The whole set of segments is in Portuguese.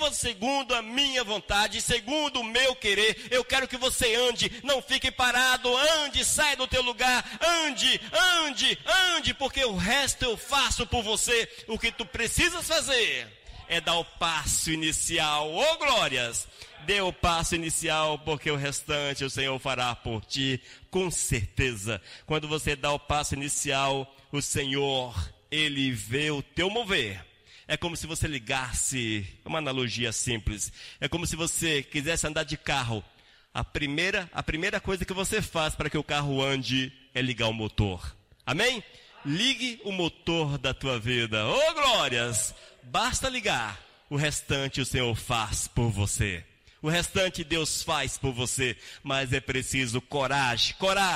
viva segundo a minha vontade, segundo o meu querer. Eu quero que você ande, não fique parado, ande, sai do teu lugar, ande, porque o resto eu faço por você. O que tu precisas fazer é dar o passo inicial. Oh, glórias! Dê o passo inicial, porque o restante o Senhor fará por ti, com certeza. Quando você dá o passo inicial, o Senhor, Ele vê o teu mover. É como se você ligasse, uma analogia simples, é como se você quisesse andar de carro. A primeira coisa que você faz para que o carro ande é ligar o motor. Amém? Ligue o motor da tua vida. Oh, glórias! Basta ligar, o restante o Senhor faz por você. O restante Deus faz por você, mas é preciso coragem,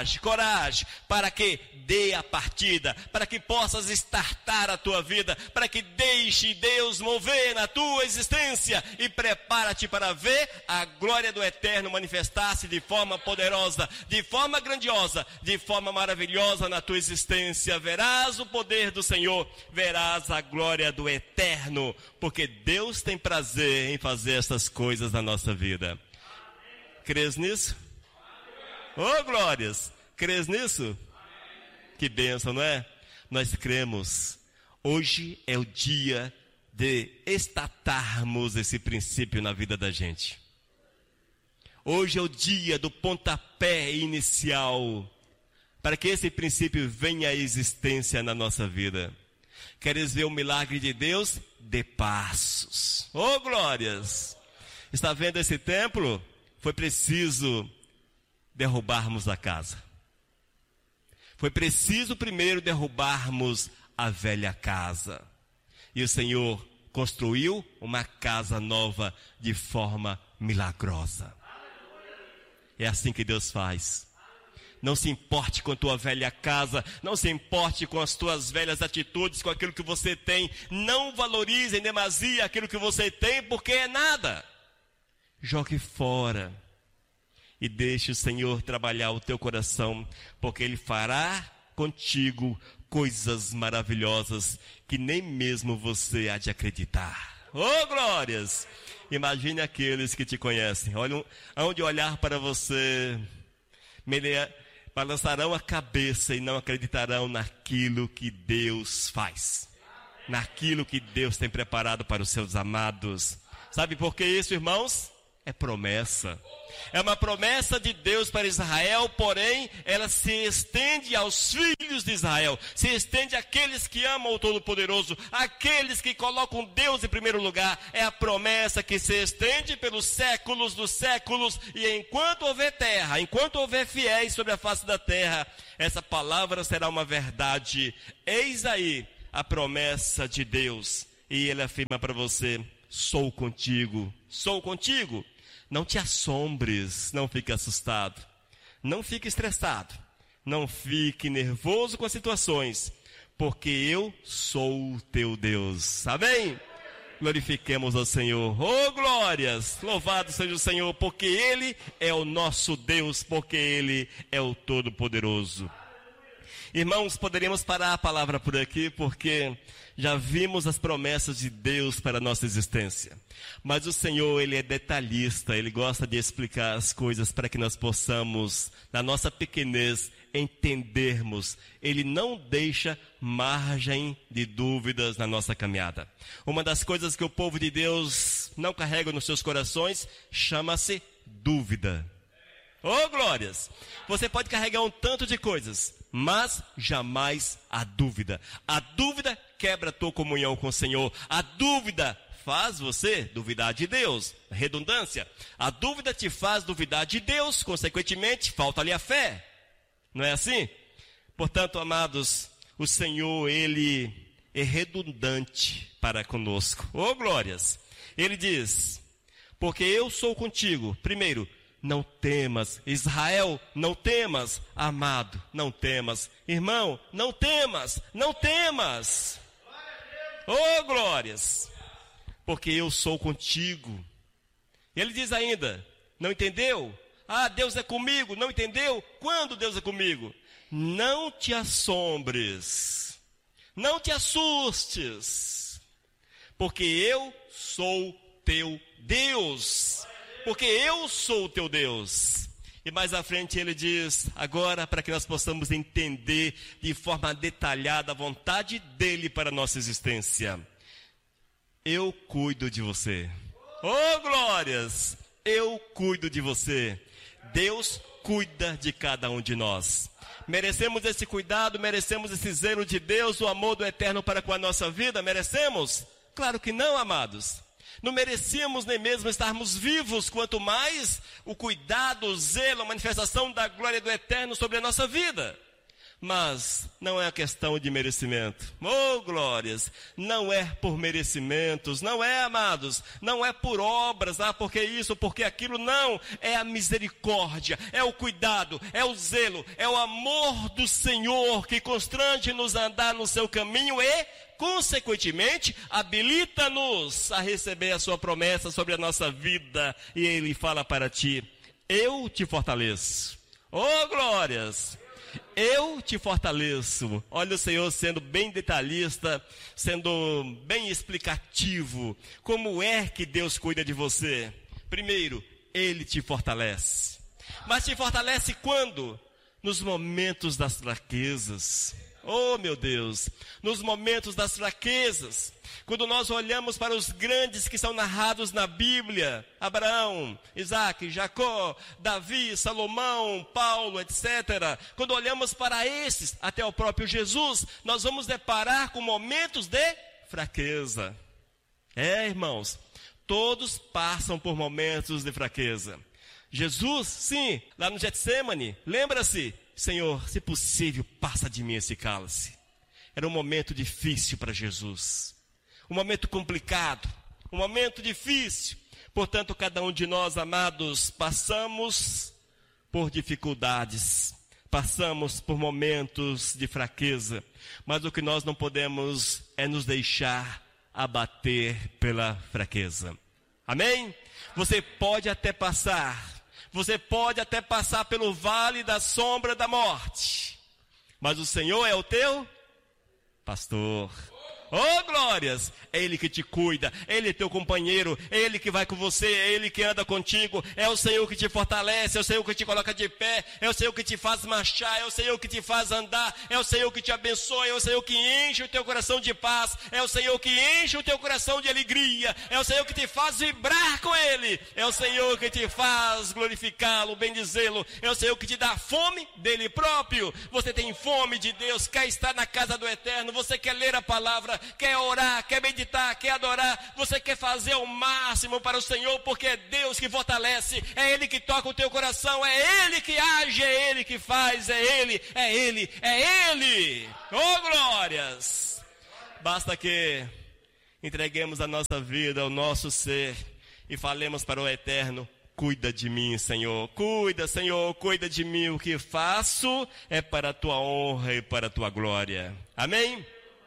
para que dê a partida, para que possas startar a tua vida, para que deixe Deus mover na tua existência e prepara-te para ver a glória do Eterno manifestar-se de forma poderosa, de forma grandiosa, de forma maravilhosa na tua existência. Verás o poder do Senhor, verás a glória do Eterno, porque Deus tem prazer em fazer essas coisas na nossa vida. Crês nisso? Oh, glórias! Crês nisso? Que bênção, não é? Nós cremos. Hoje é o dia de estatarmos esse princípio na vida da gente. Hoje é o dia do pontapé inicial para que esse princípio venha à existência na nossa vida. Queres ver o milagre de Deus? Dê passos. Oh, glórias! Está vendo esse templo? Foi preciso derrubarmos a casa. Foi preciso primeiro derrubarmos a velha casa. E o Senhor construiu uma casa nova de forma milagrosa. É assim que Deus faz. Não se importe com a tua velha casa, não se importe com as tuas velhas atitudes, com aquilo que você tem. Não valorize em demasia aquilo que você tem, porque é nada. Jogue fora e deixe o Senhor trabalhar o teu coração, porque Ele fará contigo coisas maravilhosas que nem mesmo você há de acreditar. Oh, glórias! Imagine aqueles que te conhecem, olham, onde olhar para você, balançarão a cabeça e não acreditarão naquilo que Deus faz, naquilo que Deus tem preparado para os seus amados. Sabe por que isso, irmãos? É promessa. É uma promessa de Deus para Israel, porém, ela se estende aos filhos de Israel. Se estende àqueles que amam o Todo-Poderoso, àqueles que colocam Deus em primeiro lugar. É a promessa que se estende pelos séculos dos séculos. E enquanto houver terra, enquanto houver fiéis sobre a face da terra, essa palavra será uma verdade. Eis aí a promessa de Deus. E Ele afirma para você: sou contigo, sou contigo. Não te assombres, não fique assustado, não fique estressado, não fique nervoso com as situações, porque eu sou o teu Deus. Amém? Glorifiquemos ao Senhor. Oh, glórias! Louvado seja o Senhor, porque Ele é o nosso Deus, porque Ele é o Todo-Poderoso. Irmãos, poderíamos parar a palavra por aqui, porque já vimos as promessas de Deus para a nossa existência. Mas o Senhor, Ele é detalhista, Ele gosta de explicar as coisas para que nós possamos, na nossa pequenez, entendermos. Ele não deixa margem de dúvidas na nossa caminhada. Uma das coisas que o povo de Deus não carrega nos seus corações chama-se dúvida. Oh, glórias! Você pode carregar um tanto de coisas, mas jamais a dúvida. A dúvida quebra a tua comunhão com o Senhor. A dúvida faz você duvidar de Deus. Redundância. A dúvida te faz duvidar de Deus, consequentemente, falta-lhe a fé. Não é assim? Portanto, amados, o Senhor, Ele é redundante para conosco. Oh, glórias! Ele diz: porque eu sou contigo. Primeiro, não temas, Israel, não temas, amado, não temas, irmão, não temas, não temas. Oh, glórias! Porque eu sou contigo. Ele diz ainda: não entendeu? Ah, Deus é comigo, não entendeu? Quando Deus é comigo? Não te assombres, não te assustes, porque eu sou teu Deus, porque eu sou o teu Deus. E mais à frente ele diz, agora para que nós possamos entender de forma detalhada a vontade dele para a nossa existência. Eu cuido de você. Oh, glórias! Eu cuido de você. Deus cuida de cada um de nós. Merecemos esse cuidado, merecemos esse zelo de Deus, o amor do Eterno para com a nossa vida? Merecemos? Claro que não, amados. Não merecíamos nem mesmo estarmos vivos, quanto mais o cuidado, o zelo, a manifestação da glória do Eterno sobre a nossa vida. Mas não é a questão de merecimento. Oh, glórias! Não é por merecimentos, não é, amados, não é por obras, porque isso, porque aquilo, não. É a misericórdia, é o cuidado, é o zelo, é o amor do Senhor que constrange-nos a andar no seu caminho e, consequentemente, habilita-nos a receber a sua promessa sobre a nossa vida. E ele fala para ti, eu te fortaleço. Oh, glórias! Eu te fortaleço. Olha o Senhor sendo bem detalhista, sendo bem explicativo. Como é que Deus cuida de você? Primeiro, Ele te fortalece. Mas te fortalece quando? Nos momentos das fraquezas. Oh, meu Deus, nos momentos das fraquezas, quando nós olhamos para os grandes que são narrados na Bíblia, Abraão, Isaac, Jacó, Davi, Salomão, Paulo, etc. Quando olhamos para esses, até o próprio Jesus, nós vamos deparar com momentos de fraqueza. Irmãos, todos passam por momentos de fraqueza. Jesus, sim, lá no Getsêmani, lembra-se? Senhor, se possível, passa de mim esse cálice. Era um momento difícil para Jesus. Um momento complicado. Um momento difícil. Portanto, cada um de nós, amados, passamos por dificuldades. Passamos por momentos de fraqueza. Mas o que nós não podemos é nos deixar abater pela fraqueza. Amém? Você pode até passar. Você pode até passar pelo vale da sombra da morte, mas o Senhor é o teu pastor. Oh, glórias! É Ele que te cuida, Ele é teu companheiro, é Ele que vai com você, é Ele que anda contigo, é o Senhor que te fortalece, é o Senhor que te coloca de pé, é o Senhor que te faz marchar, é o Senhor que te faz andar, é o Senhor que te abençoa, é o Senhor que enche o teu coração de paz, é o Senhor que enche o teu coração de alegria, é o Senhor que te faz vibrar com Ele, é o Senhor que te faz glorificá-lo, bendizê-lo, é o Senhor que te dá fome dEle próprio. Você tem fome de Deus, quer estar na casa do Eterno, você quer ler a palavra, quer orar, quer meditar, quer adorar, você quer fazer o máximo para o Senhor, porque é Deus que fortalece, é Ele que toca o teu coração, é Ele que age, é Ele que faz, é Ele, é Ele, é Ele. Oh, glórias! Basta que entreguemos a nossa vida, o nosso ser, e falemos para o Eterno, cuida de mim, Senhor, cuida de mim, o que faço é para a tua honra e para a tua glória. Amém?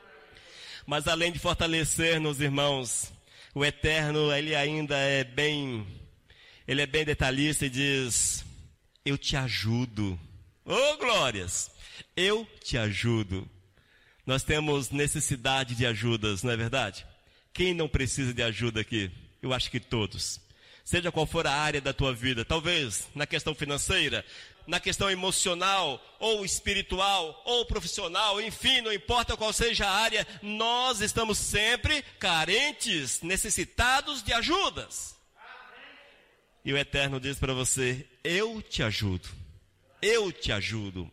Mas além de fortalecer-nos, irmãos, o Eterno, Ele ainda é bem detalhista e diz, eu te ajudo. Oh, glórias! Eu te ajudo. Nós temos necessidade de ajudas, não é verdade? Quem não precisa de ajuda aqui? Eu acho que todos. Seja qual for a área da tua vida, talvez na questão financeira, na questão emocional, ou espiritual, ou profissional, enfim, não importa qual seja a área, nós estamos sempre carentes, necessitados de ajudas. E o Eterno diz para você, eu te ajudo, eu te ajudo.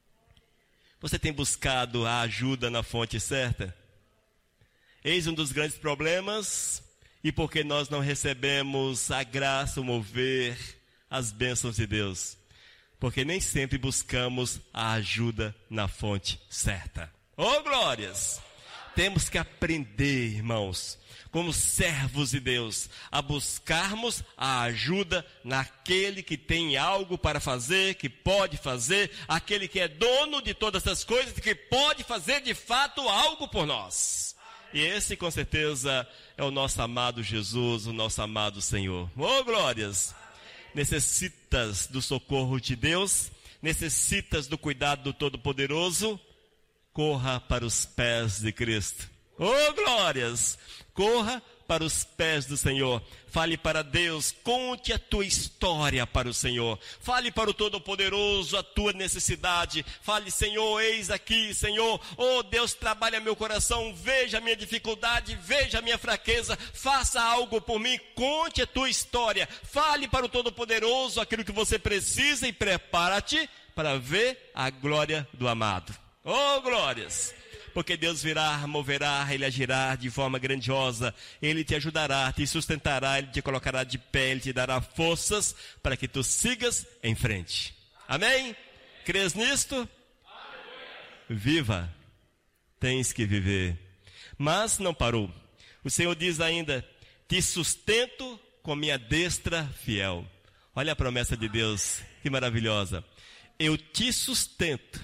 Você tem buscado a ajuda na fonte certa? Eis um dos grandes problemas, e porque nós não recebemos a graça, o mover, as bênçãos de Deus. Porque nem sempre buscamos a ajuda na fonte certa. Oh, glórias! Temos que aprender, irmãos, como servos de Deus, a buscarmos a ajuda naquele que tem algo para fazer, que pode fazer, aquele que é dono de todas essas coisas, que pode fazer de fato algo por nós. E esse, com certeza, é o nosso amado Jesus, o nosso amado Senhor. Oh, glórias! Necessitas do socorro de Deus, necessitas do cuidado do Todo-Poderoso, corra para os pés de Cristo. Oh, glórias! Corra para os pés do Senhor. Fale para Deus, conte a tua história para o Senhor. Fale para o Todo-Poderoso a tua necessidade. Fale, Senhor, eis aqui, Senhor. Oh, Deus, trabalha meu coração, veja a minha dificuldade, veja a minha fraqueza, faça algo por mim, conte a tua história. Fale para o Todo-Poderoso aquilo que você precisa e prepara-te para ver a glória do amado. Oh, glórias! Porque Deus virá, moverá, Ele agirá de forma grandiosa, Ele te ajudará, te sustentará, Ele te colocará de pé, Ele te dará forças para que tu sigas em frente. Amém? Crês nisto? Viva! Tens que viver. Mas não parou. O Senhor diz ainda, te sustento com minha destra fiel. Olha a promessa de Deus, que maravilhosa. Eu te sustento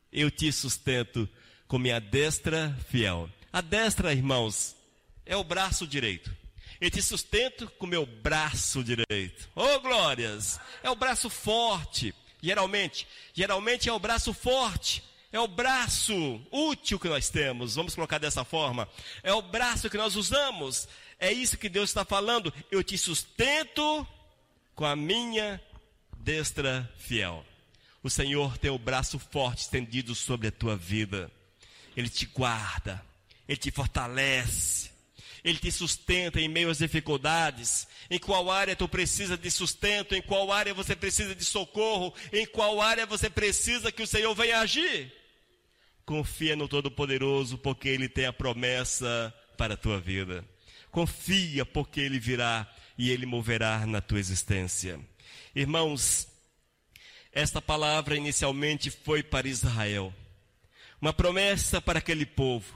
com minha destra fiel. A destra, irmãos, é o braço direito. Eu te sustento com meu braço direito. Oh, glórias! É o braço forte. Geralmente é o braço forte. É o braço útil que nós temos. Vamos colocar dessa forma. É o braço que nós usamos. É isso que Deus está falando. Eu te sustento com a minha destra fiel. O Senhor tem o braço forte estendido sobre a tua vida. Ele te guarda, Ele te fortalece, Ele te sustenta em meio às dificuldades. Em qual área tu precisa de sustento, em qual área você precisa de socorro, em qual área você precisa que o Senhor venha agir. Confia no Todo-Poderoso, porque Ele tem a promessa para a tua vida. Confia, porque Ele virá e Ele moverá na tua existência. Irmãos, esta palavra inicialmente foi para Israel. Uma promessa para aquele povo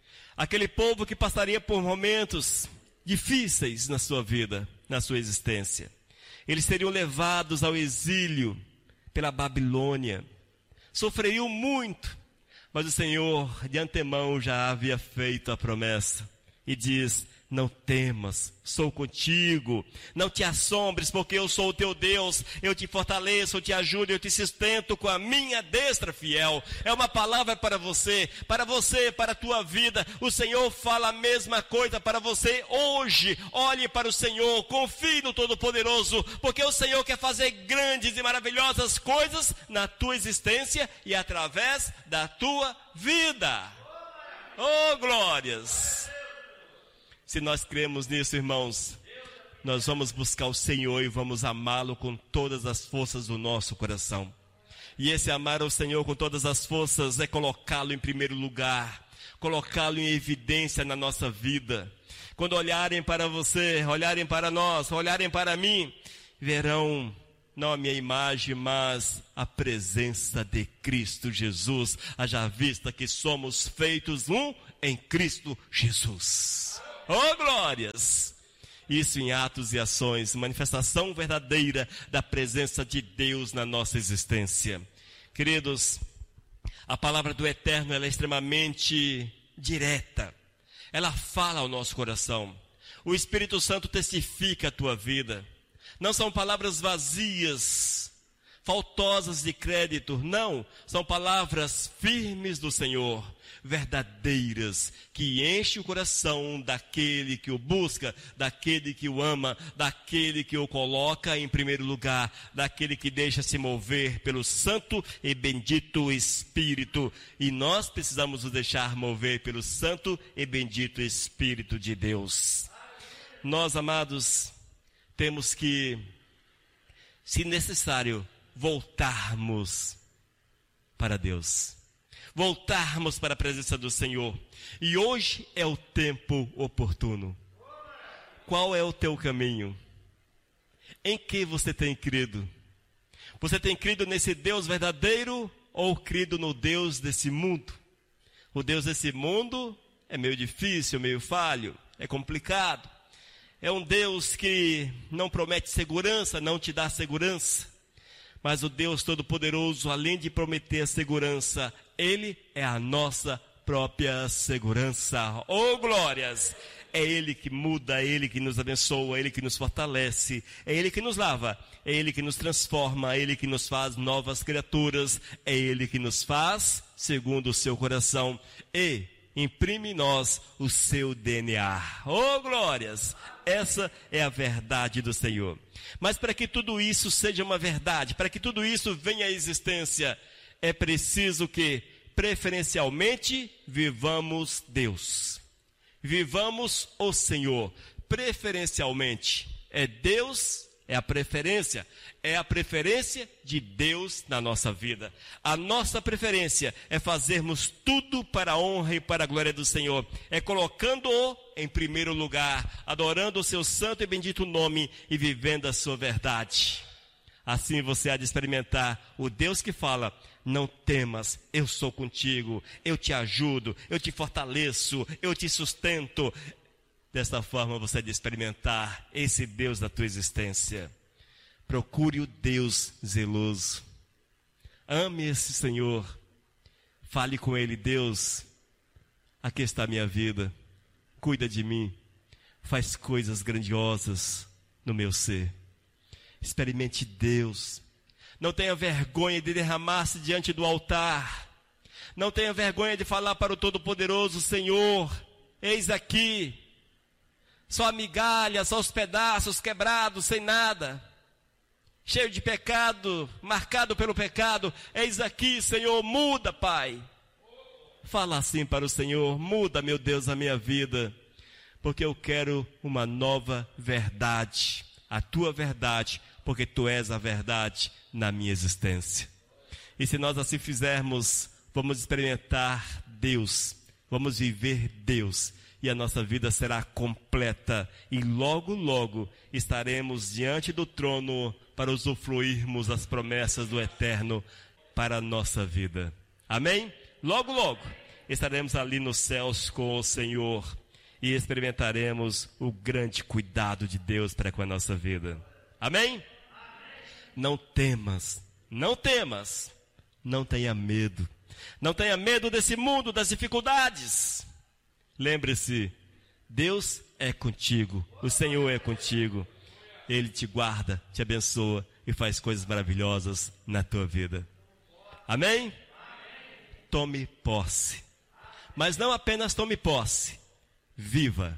que passaria por momentos difíceis na sua vida, na sua existência. Eles seriam levados ao exílio pela Babilônia, sofreriam muito, mas o Senhor de antemão já havia feito a promessa e diz, não temas, sou contigo, não te assombres, porque eu sou o teu Deus, eu te fortaleço, eu te ajudo, eu te sustento com a minha destra fiel. É uma palavra para você, para a tua vida. O Senhor fala a mesma coisa para você hoje. Olhe para o Senhor, confie no Todo-Poderoso, porque o Senhor quer fazer grandes e maravilhosas coisas na tua existência e através da tua vida. Oh, glórias! Se nós cremos nisso, irmãos, nós vamos buscar o Senhor e vamos amá-lo com todas as forças do nosso coração. E esse amar ao Senhor com todas as forças é colocá-lo em primeiro lugar, colocá-lo em evidência na nossa vida. Quando olharem para você, olharem para nós, olharem para mim, verão não a minha imagem, mas a presença de Cristo Jesus, haja vista que somos feitos um em Cristo Jesus. Oh, glórias! Isso em atos e ações, manifestação verdadeira da presença de Deus na nossa existência. Queridos, a palavra do Eterno ela é extremamente direta. Ela fala ao nosso coração. O Espírito Santo testifica a tua vida. Não são palavras vazias, faltosas de crédito. Não, são palavras firmes do Senhor, verdadeiras, que enchem o coração daquele que o busca, daquele que o ama, daquele que o coloca em primeiro lugar, daquele que deixa se mover pelo santo e bendito Espírito. E nós precisamos nos deixar mover pelo santo e bendito Espírito de Deus. Nós, amados, temos que, se necessário, voltarmos para Deus. Voltarmos para a presença do Senhor. E hoje é o tempo oportuno. Qual é o teu caminho? Em que você tem crido? Você tem crido nesse Deus verdadeiro ou crido no Deus desse mundo? O Deus desse mundo é meio difícil, meio falho, é complicado. É um Deus que não promete segurança, não te dá segurança. Mas o Deus Todo-Poderoso, além de prometer a segurança, Ele é a nossa própria segurança. Oh, glórias! É Ele que muda, é Ele que nos abençoa, é Ele que nos fortalece, é Ele que nos lava, é Ele que nos transforma, é Ele que nos faz novas criaturas, é Ele que nos faz segundo o seu coração. E imprime em nós o seu DNA. Oh, glórias! Essa é a verdade do Senhor. Mas para que tudo isso seja uma verdade, para que tudo isso venha à existência, é preciso que, preferencialmente, vivamos Deus. Vivamos o Senhor. Preferencialmente, é Deus, é a preferência de Deus na nossa vida. A nossa preferência é fazermos tudo para a honra e para a glória do Senhor. É colocando-o em primeiro lugar, adorando o seu santo e bendito nome e vivendo a sua verdade. Assim você há de experimentar o Deus que fala: não temas, eu sou contigo, eu te ajudo, eu te fortaleço, eu te sustento. Desta forma você há de experimentar esse Deus da tua existência. Procure o Deus zeloso. Ame esse Senhor. Fale com Ele: Deus, aqui está a minha vida. Cuida de mim. Faz coisas grandiosas no meu ser. Experimente Deus. Não tenha vergonha de derramar-se diante do altar. Não tenha vergonha de falar para o Todo-Poderoso: Senhor, eis aqui. Só a migalha, só os pedaços quebrados, sem nada. Cheio de pecado, marcado pelo pecado. Eis aqui, Senhor, muda, Pai. Fala assim para o Senhor: muda, meu Deus, a minha vida, porque eu quero uma nova verdade, a tua verdade, porque tu és a verdade na minha existência. E se nós assim fizermos, vamos experimentar Deus, vamos viver Deus, e a nossa vida será completa, e logo, logo estaremos diante do trono para usufruirmos as promessas do Eterno para a nossa vida. Amém? Logo, logo estaremos ali nos céus com o Senhor e experimentaremos o grande cuidado de Deus para com a nossa vida. Amém? Não temas, não temas, não tenha medo. Não tenha medo desse mundo, das dificuldades. Lembre-se, Deus é contigo, o Senhor é contigo. Ele te guarda, te abençoa e faz coisas maravilhosas na tua vida. Amém? Tome posse. Mas não apenas tome posse. Viva.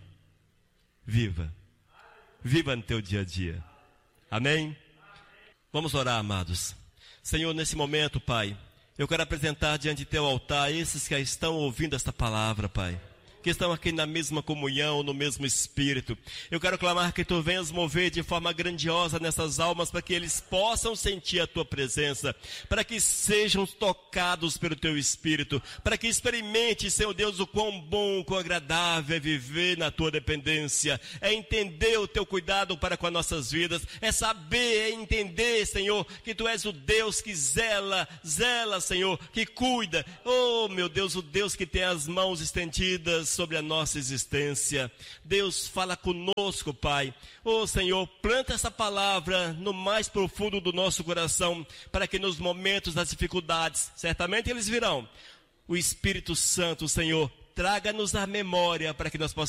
Viva. Viva no teu dia a dia. Amém? Vamos orar, amados. Senhor, nesse momento, Pai, eu quero apresentar diante de teu altar esses que estão ouvindo esta palavra, Pai, que estão aqui na mesma comunhão, no mesmo Espírito. Eu quero clamar que tu venhas mover de forma grandiosa nessas almas, para que eles possam sentir a tua presença, para que sejam tocados pelo teu Espírito, para que experimente, Senhor Deus, o quão bom, o quão agradável é viver na tua dependência, é entender o teu cuidado para com as nossas vidas, é saber, é entender, Senhor, que tu és o Deus que zela, Senhor, que cuida. Oh, meu Deus, o Deus que tem as mãos estendidas sobre a nossa existência. Deus, fala conosco, Pai. Oh, Senhor, planta essa palavra no mais profundo do nosso coração, para que nos momentos das dificuldades, certamente eles virão, o Espírito Santo, Senhor, traga-nos a memória, para que nós possamos